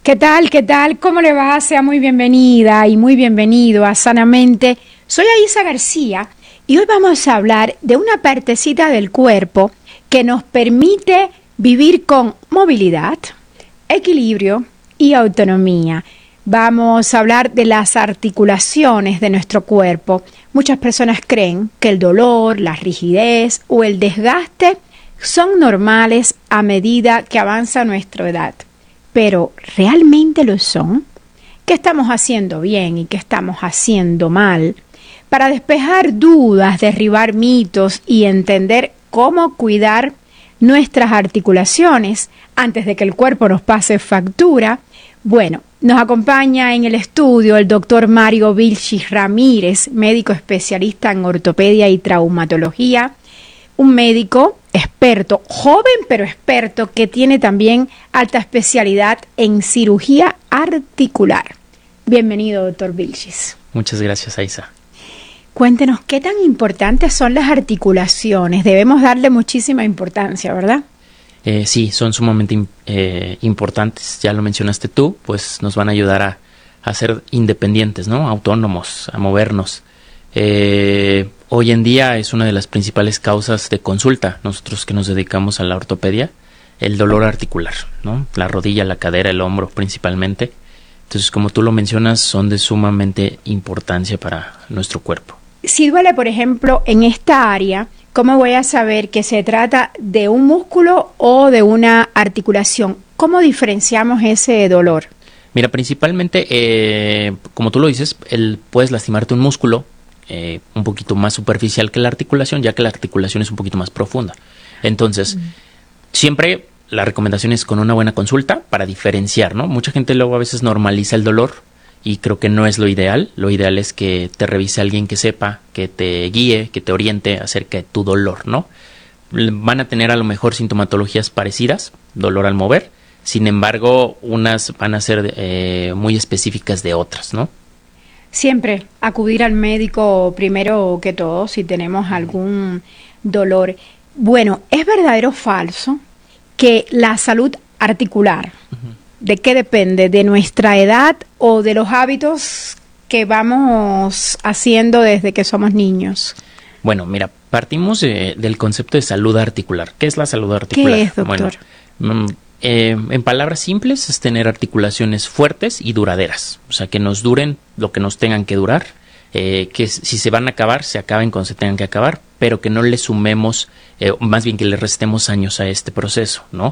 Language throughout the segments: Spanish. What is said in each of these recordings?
¿Qué tal? ¿Qué tal? ¿Cómo le va? Sea muy bienvenida y muy bienvenido a Sanamente. Soy Aisa García y hoy vamos a hablar de una partecita del cuerpo que nos permite vivir con movilidad, equilibrio y autonomía. Vamos a hablar de las articulaciones de nuestro cuerpo. Muchas personas creen que el dolor, la rigidez o el desgaste son normales a medida que avanza nuestra edad. Pero ¿realmente lo son? ¿Qué estamos haciendo bien y qué estamos haciendo mal? Para despejar dudas, derribar mitos y entender cómo cuidar nuestras articulaciones antes de que el cuerpo nos pase factura, bueno, nos acompaña en el estudio el doctor Mario Vilchis Ramírez, médico especialista en ortopedia y traumatología, un médico experto, joven pero experto, que tiene también alta especialidad en cirugía articular. Bienvenido, doctor Vilchis. Muchas gracias, Aisa. Cuéntenos, ¿qué tan importantes son las articulaciones? Debemos darle muchísima importancia, ¿verdad? Sí, son sumamente importantes. Ya lo mencionaste tú, pues nos van a ayudar a ser independientes, ¿no? Autónomos, a movernos. Hoy en día es una de las principales causas de consulta, nosotros que nos dedicamos a la ortopedia, el dolor articular, ¿no? La rodilla, la cadera, el hombro principalmente. Entonces, como tú lo mencionas, son de sumamente importancia para nuestro cuerpo. Si duele, por ejemplo, en esta área, ¿cómo voy a saber que se trata de un músculo o de una articulación? ¿Cómo diferenciamos ese dolor? Mira, principalmente, como tú lo dices, puedes lastimarte un músculo, un poquito más superficial que la articulación, ya que la articulación es un poquito más profunda. Entonces, siempre la recomendación es con una buena consulta para diferenciar, ¿no? Mucha gente luego a veces normaliza el dolor y creo que no es lo ideal. Lo ideal es que te revise alguien que sepa, que te guíe, que te oriente acerca de tu dolor, ¿no? Van a tener a lo mejor sintomatologías parecidas, dolor al mover, sin embargo, unas van a ser muy específicas de otras, ¿no? Siempre acudir al médico primero que todo si tenemos algún dolor. Bueno, ¿es verdadero o falso que la salud articular, de qué depende? ¿De nuestra edad o de los hábitos que vamos haciendo desde que somos niños? Bueno, mira, partimos del concepto de salud articular. ¿Qué es la salud articular? ¿Qué es, doctor? Bueno, en palabras simples es tener articulaciones fuertes y duraderas, o sea, que nos duren lo que nos tengan que durar, que si se van a acabar, se acaben cuando se tengan que acabar, pero que no le sumemos, más bien que le restemos años a este proceso, ¿no?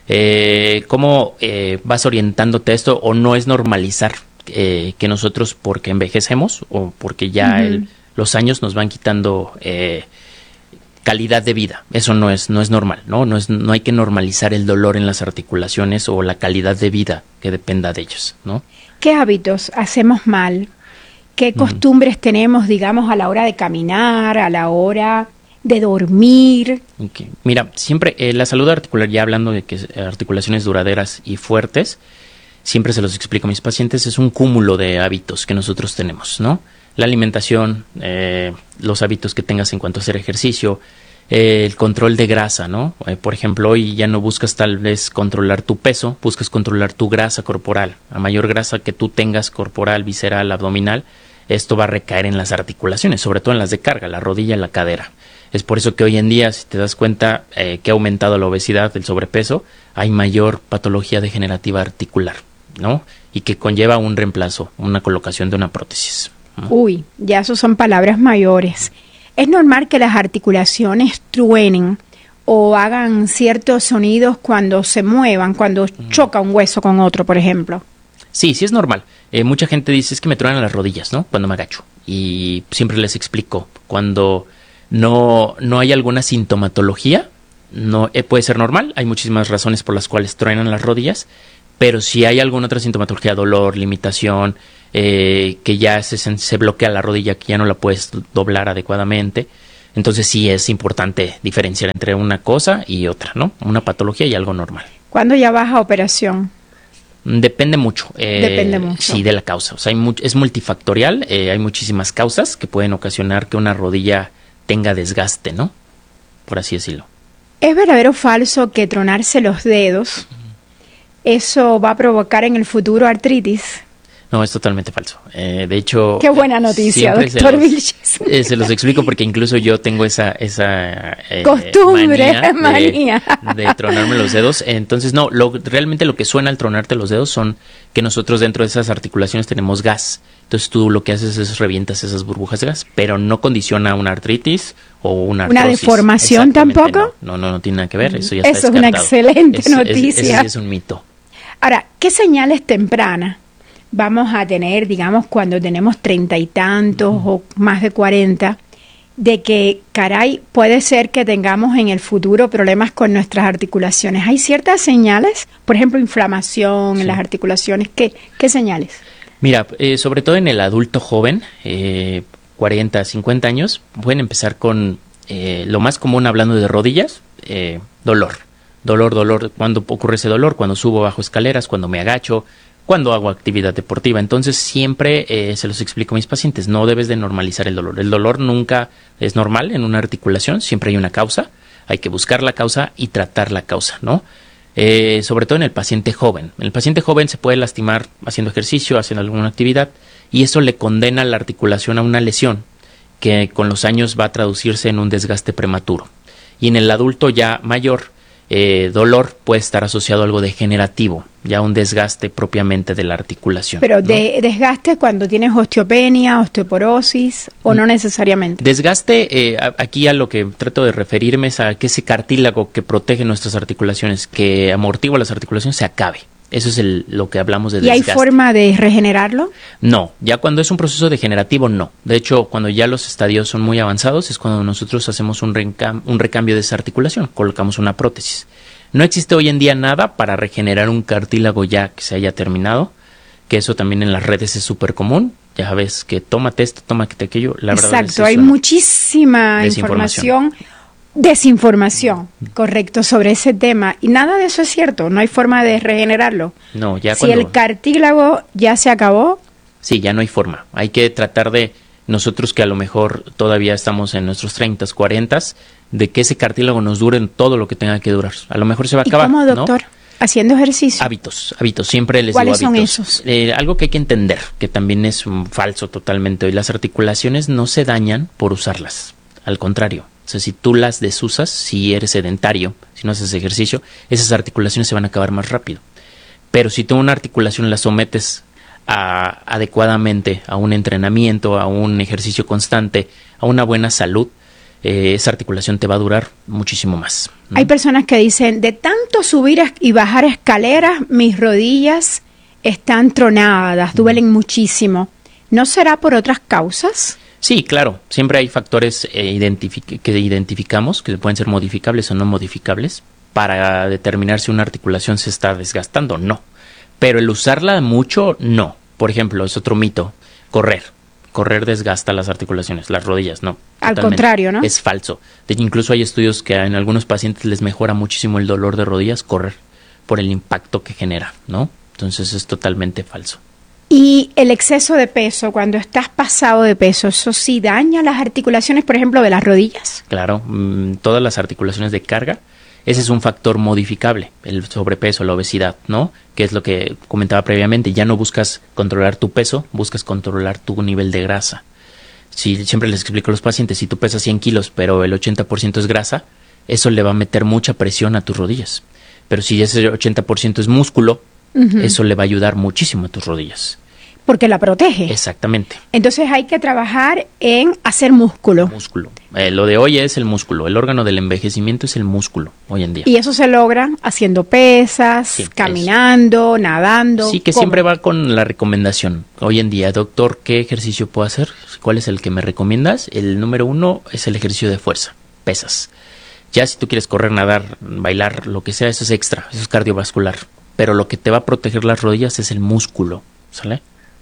¿Cómo vas orientándote a esto? O no es normalizar que nosotros, porque envejecemos o porque ya los años nos van quitando calidad de vida. Eso no es normal, ¿no? No hay que normalizar el dolor en las articulaciones o la calidad de vida que dependa de ellos, ¿no? ¿Qué hábitos hacemos mal? ¿Qué costumbres tenemos, digamos, a la hora de caminar, a la hora de dormir? Okay. Mira, siempre la salud articular, ya hablando de que articulaciones duraderas y fuertes, siempre se los explico a mis pacientes, es un cúmulo de hábitos que nosotros tenemos, ¿no? La alimentación, los hábitos que tengas en cuanto a hacer ejercicio, el control de grasa, ¿no? Por ejemplo, hoy ya no buscas tal vez controlar tu peso, buscas controlar tu grasa corporal. A mayor grasa que tú tengas corporal, visceral, abdominal, esto va a recaer en las articulaciones, sobre todo en las de carga, la rodilla y la cadera. Es por eso que hoy en día, si te das cuenta que ha aumentado la obesidad, el sobrepeso, hay mayor patología degenerativa articular, ¿no? Y que conlleva un reemplazo, una colocación de una prótesis. Uy, ya eso son palabras mayores. ¿Es normal que las articulaciones truenen o hagan ciertos sonidos cuando se muevan, cuando choca un hueso con otro, por ejemplo? Sí, sí es normal. Mucha gente dice es que me truenan las rodillas, ¿no? Cuando me agacho. Y siempre les explico, cuando no hay alguna sintomatología, no puede ser normal. Hay muchísimas razones por las cuales truenan las rodillas, pero si hay alguna otra sintomatología, dolor, limitación, que ya se bloquea la rodilla, que ya no la puedes doblar adecuadamente, entonces sí es importante diferenciar entre una cosa y otra, ¿no? Una patología y algo normal. ¿Cuándo ya vas a operación? Depende mucho. Depende mucho. Sí, de la causa. O sea, es multifactorial. Hay muchísimas causas que pueden ocasionar que una rodilla tenga desgaste, ¿no? Por así decirlo. ¿Es verdadero o falso que tronarse los dedos ¿eso va a provocar en el futuro artritis? No, es totalmente falso. De hecho... Qué buena noticia, doctor Vilches. Se los explico porque incluso yo tengo esa costumbre, manía de tronarme los dedos. Entonces, no, realmente lo que suena al tronarte los dedos son que nosotros dentro de esas articulaciones tenemos gas. Entonces tú lo que haces es revientas esas burbujas de gas, pero no condiciona una artritis o una artrosis. ¿Una deformación tampoco? No tiene nada que ver. Eso ya está descartado. Es una excelente noticia. Ese sí es un mito. Ahora, ¿qué señales tempranas vamos a tener, digamos, cuando tenemos 30 y tantos o más de 40, de que, caray, puede ser que tengamos en el futuro problemas con nuestras articulaciones? ¿Hay ciertas señales? Por ejemplo, inflamación en las articulaciones. ¿Qué señales? Mira, sobre todo en el adulto joven, 40, 50 años, pueden empezar con lo más común hablando de rodillas, dolor. Dolor. ¿Cuándo ocurre ese dolor? Cuando subo bajo escaleras, cuando me agacho, cuando hago actividad deportiva. Entonces siempre se los explico a mis pacientes, no debes de normalizar el dolor. El dolor nunca es normal en una articulación, siempre hay una causa, hay que buscar la causa y tratar la causa, ¿no? Sobre todo en el paciente joven. El paciente joven se puede lastimar haciendo ejercicio, haciendo alguna actividad, y eso le condena la articulación a una lesión que con los años va a traducirse en un desgaste prematuro. Y en el adulto ya mayor, dolor puede estar asociado a algo degenerativo, ya un desgaste propiamente de la articulación. Pero ¿no? ¿Desgaste cuando tienes osteopenia, osteoporosis o no necesariamente? Desgaste, aquí a lo que trato de referirme es a que ese cartílago que protege nuestras articulaciones, que amortigua las articulaciones, se acabe. Eso es lo que hablamos de desgaste. ¿Y hay forma de regenerarlo? No, ya cuando es un proceso degenerativo, no. De hecho, cuando ya los estadios son muy avanzados, es cuando nosotros hacemos un recambio de esa articulación, colocamos una prótesis. No existe hoy en día nada para regenerar un cartílago ya que se haya terminado, que eso también en las redes es súper común. Ya ves que tómate esto, tómate aquello. La verdad exacto, es eso, hay muchísima información. Desinformación, correcto, sobre ese tema. Y nada de eso es cierto, no hay forma de regenerarlo. No, ya si el cartílago ya se acabó. Sí, ya no hay forma. Hay que tratar de, nosotros que a lo mejor todavía estamos en nuestros 30, 40, de que ese cartílago nos dure todo lo que tenga que durar. A lo mejor se va a acabar. ¿Y cómo, doctor? ¿No? Haciendo ejercicio. Hábitos, siempre les digo hábitos. ¿Cuáles son esos? Algo que hay que entender, que también es falso totalmente. Hoy las articulaciones no se dañan por usarlas, al contrario. O sea, si tú las desusas, si eres sedentario, si no haces ejercicio, esas articulaciones se van a acabar más rápido. Pero si tú una articulación la sometes adecuadamente a un entrenamiento, a un ejercicio constante, a una buena salud, esa articulación te va a durar muchísimo más, ¿no? Hay personas que dicen, de tanto subir y bajar escaleras, mis rodillas están tronadas, duelen muchísimo. ¿No será por otras causas? Sí, claro. Siempre hay factores que identificamos, que pueden ser modificables o no modificables, para determinar si una articulación se está desgastando o no. Pero el usarla mucho, no. Por ejemplo, es otro mito, correr. Correr desgasta las articulaciones, las rodillas, no. Al contrario, ¿no? Es falso. De hecho, incluso hay estudios que en algunos pacientes les mejora muchísimo el dolor de rodillas correr por el impacto que genera, ¿no? Entonces es totalmente falso. Y el exceso de peso, cuando estás pasado de peso, ¿eso sí daña las articulaciones, por ejemplo, de las rodillas? Claro, todas las articulaciones de carga, ese es un factor modificable, el sobrepeso, la obesidad, ¿no? Que es lo que comentaba previamente, ya no buscas controlar tu peso, buscas controlar tu nivel de grasa. Si siempre les explico a los pacientes, si tú pesas 100 kilos, pero el 80% es grasa, eso le va a meter mucha presión a tus rodillas. Pero si ese 80% es músculo, eso le va a ayudar muchísimo a tus rodillas. Porque la protege. Exactamente. Entonces hay que trabajar en hacer músculo. Músculo. Lo de hoy es el músculo. El órgano del envejecimiento es el músculo hoy en día. Y eso se logra haciendo pesas, sí, caminando, nadando. Sí, que ¿cómo? Siempre va con la recomendación. Hoy en día, doctor, ¿qué ejercicio puedo hacer? ¿Cuál es el que me recomiendas? El número 1 es el ejercicio de fuerza, pesas. Ya si tú quieres correr, nadar, bailar, lo que sea, eso es extra, eso es cardiovascular. Pero lo que te va a proteger las rodillas es el músculo, ¿sale?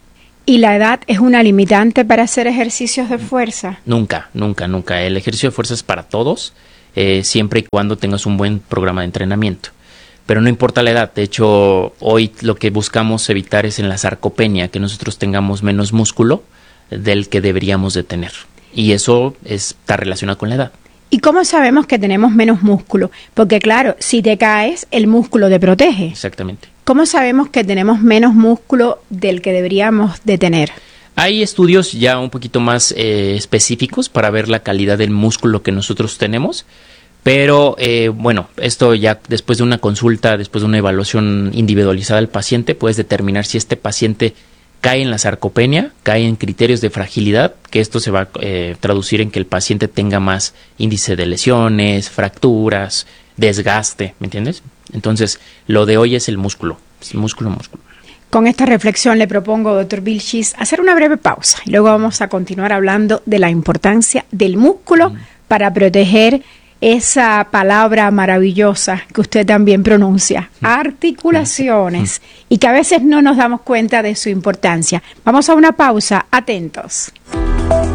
¿Y la edad es una limitante para hacer ejercicios de fuerza? Nunca. El ejercicio de fuerza es para todos, siempre y cuando tengas un buen programa de entrenamiento. Pero no importa la edad. De hecho, hoy lo que buscamos evitar es en la sarcopenia, que nosotros tengamos menos músculo del que deberíamos de tener. Y eso está relacionado con la edad. ¿Y cómo sabemos que tenemos menos músculo? Porque claro, si te caes, el músculo te protege. Exactamente. cómo sabemos que tenemos menos músculo del que deberíamos de tener? Hay estudios ya un poquito más específicos para ver la calidad del músculo que nosotros tenemos, pero bueno, esto ya después de una consulta, después de una evaluación individualizada del paciente, puedes determinar si este paciente cae en la sarcopenia, cae en criterios de fragilidad, que esto se va a traducir en que el paciente tenga más índice de lesiones, fracturas, desgaste, ¿me entiendes? Entonces, lo de hoy es el músculo, músculo. Con esta reflexión le propongo, doctor Vilchis, hacer una breve pausa y luego vamos a continuar hablando de la importancia del músculo para proteger esa palabra maravillosa que usted también pronuncia, articulaciones, y que a veces no nos damos cuenta de su importancia. Vamos a una pausa, atentos.